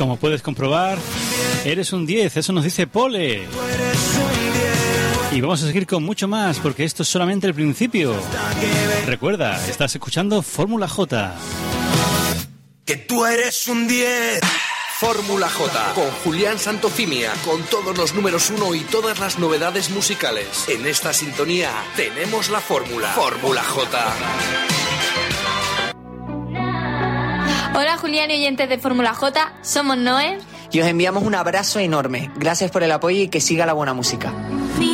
Como puedes comprobar, eres un 10, eso nos dice Pole. Y vamos a seguir con mucho más, porque esto es solamente el principio. Recuerda, estás escuchando Fórmula J. Que tú eres un 10. Fórmula J, con Julián Santofimia, con todos los números 1 y todas las novedades musicales. En esta sintonía tenemos la fórmula. Fórmula J. Hola Julián y oyentes de Fórmula J, somos Noé. Y os enviamos un abrazo enorme. Gracias por el apoyo y que siga la buena música.